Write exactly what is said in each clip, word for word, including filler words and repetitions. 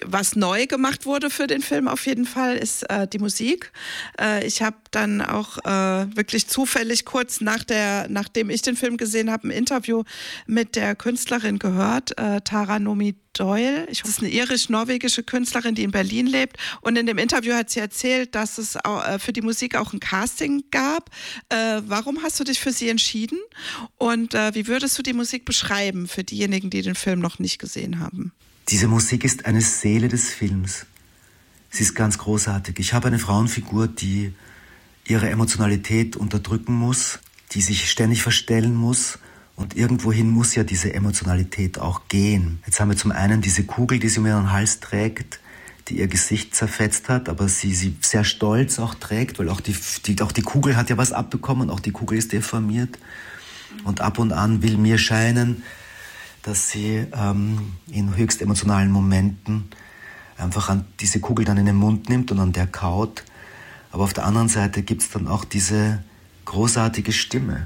was neu gemacht wurde für den Film auf jeden Fall, ist äh, die Musik. Äh, ich habe dann auch äh, wirklich zufällig kurz nach der, nachdem ich den Film gesehen habe, ein Interview mit der Künstlerin gehört, äh, Tara Nomi Doyle. Das ist eine irisch-norwegische Künstlerin, die in Berlin lebt. Und in dem Interview hat sie erzählt, dass es auch, äh, für die Musik auch ein Casting gab. Äh, warum hast du dich für sie entschieden? Und äh, wie würdest du die Musik beschreiben für diejenigen, die den Film noch nicht gesehen haben? Diese Musik ist eine Seele des Films. Sie ist ganz großartig. Ich habe eine Frauenfigur, die ihre Emotionalität unterdrücken muss, die sich ständig verstellen muss. Und irgendwohin muss ja diese Emotionalität auch gehen. Jetzt haben wir zum einen diese Kugel, die sie um ihren Hals trägt, die ihr Gesicht zerfetzt hat, aber sie, sie sehr stolz auch trägt, weil auch die, die, auch die Kugel hat ja was abbekommen, auch die Kugel ist deformiert. Und ab und an will mir scheinen, dass sie ähm, in höchst emotionalen Momenten einfach an diese Kugel dann in den Mund nimmt und an der kaut. Aber auf der anderen Seite gibt es dann auch diese großartige Stimme,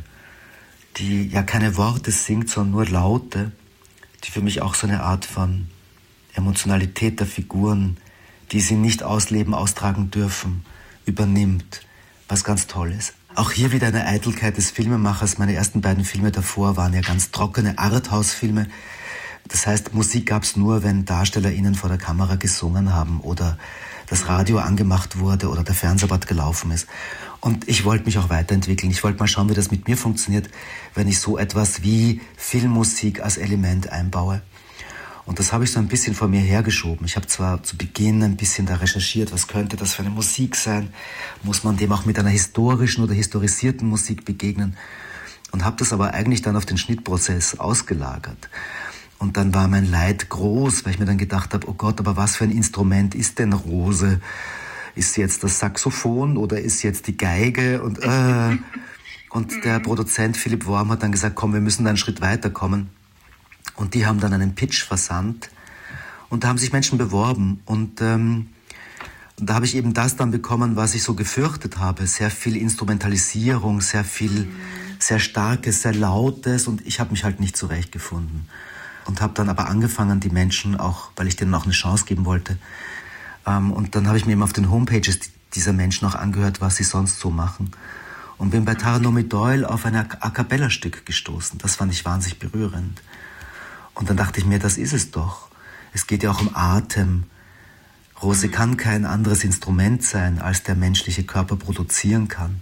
die ja keine Worte singt, sondern nur Laute, die für mich auch so eine Art von Emotionalität der Figuren, die sie nicht ausleben, austragen dürfen, übernimmt, was ganz toll ist. Auch hier wieder eine Eitelkeit des Filmemachers. Meine ersten beiden Filme davor waren ja ganz trockene Arthouse-Filme. Das heißt, Musik gab es nur, wenn DarstellerInnen vor der Kamera gesungen haben oder das Radio angemacht wurde oder der Fernsehbad gelaufen ist. Und ich wollte mich auch weiterentwickeln. Ich wollte mal schauen, wie das mit mir funktioniert, wenn ich so etwas wie Filmmusik als Element einbaue. Und das habe ich so ein bisschen vor mir hergeschoben. Ich habe zwar zu Beginn ein bisschen da recherchiert, was könnte das für eine Musik sein? Muss man dem auch mit einer historischen oder historisierten Musik begegnen? Und habe das aber eigentlich dann auf den Schnittprozess ausgelagert. Und dann war mein Leid groß, weil ich mir dann gedacht habe, oh Gott, aber was für ein Instrument ist denn Rose? Ist jetzt das Saxophon oder ist jetzt die Geige? Und, äh, und der Produzent Philipp Worm hat dann gesagt, komm, wir müssen da einen Schritt weiterkommen. Und die haben dann einen Pitch versandt und da haben sich Menschen beworben. Und ähm, da habe ich eben das dann bekommen, was ich so gefürchtet habe. Sehr viel Instrumentalisierung, sehr viel, sehr starkes, sehr lautes. Und ich habe mich halt nicht zurechtgefunden. Und habe dann aber angefangen, die Menschen auch, weil ich denen auch eine Chance geben wollte. Ähm, und dann habe ich mir eben auf den Homepages dieser Menschen auch angehört, was sie sonst so machen. Und bin bei Tara Nomi Doyle auf ein A-Cappella-Stück gestoßen. Das fand ich wahnsinnig berührend. Und dann dachte ich mir, das ist es doch. Es geht ja auch um Atem. Rose kann kein anderes Instrument sein, als der menschliche Körper produzieren kann.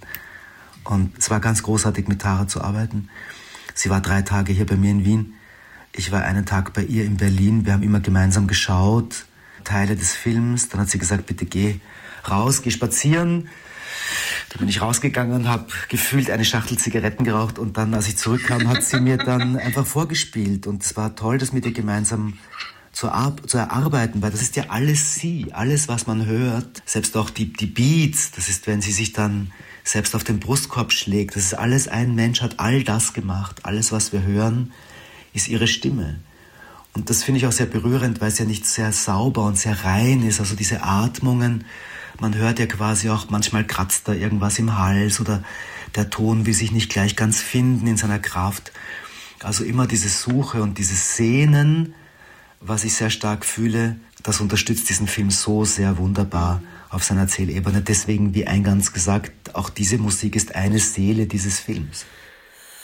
Und es war ganz großartig, mit Tara zu arbeiten. Sie war drei Tage hier bei mir in Wien. Ich war einen Tag bei ihr in Berlin. Wir haben immer gemeinsam geschaut, Teile des Films. Dann hat sie gesagt, bitte geh raus, geh spazieren. Da bin ich rausgegangen und habe gefühlt eine Schachtel Zigaretten geraucht. Und dann, als ich zurückkam, hat sie mir dann einfach vorgespielt. Und es war toll, das mit ihr gemeinsam zu, ar- zu erarbeiten, weil das ist ja alles sie. Alles, was man hört, selbst auch die, die Beats, das ist, wenn sie sich dann selbst auf den Brustkorb schlägt. Das ist alles, ein Mensch hat all das gemacht. Alles, was wir hören, ist ihre Stimme. Und das finde ich auch sehr berührend, weil es ja nicht sehr sauber und sehr rein ist. Also diese Atmungen, man hört ja quasi auch, manchmal kratzt da irgendwas im Hals oder der Ton will sich nicht gleich ganz finden in seiner Kraft. Also immer diese Suche und dieses Sehnen, was ich sehr stark fühle, das unterstützt diesen Film so sehr wunderbar auf seiner Erzählebene. Deswegen, wie eingangs gesagt, auch diese Musik ist eine Seele dieses Films.